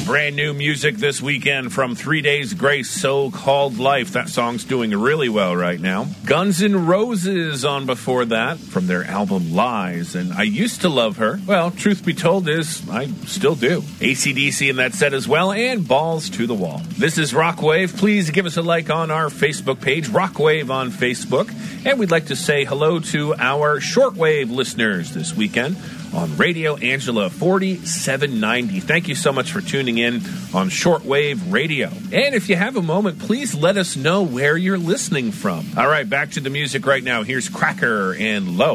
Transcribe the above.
Brand new music this weekend from 3 Days Grace, So-Called Life. That song's doing really well right now. Guns N' Roses on before that from their album Lies. And I used to love her. Well, truth be told is I still do. AC/DC in that set as well, and Balls to the Wall. This is Rockwave. Please give us a like on our Facebook page, Rockwave on Facebook. And we'd like to say hello to our shortwave listeners this weekend on Radio Angela 4790. Thank you so much for tuning in on shortwave radio. And if you have a moment, please let us know where you're listening from. All right, back to the music right now. Here's Cracker and Low.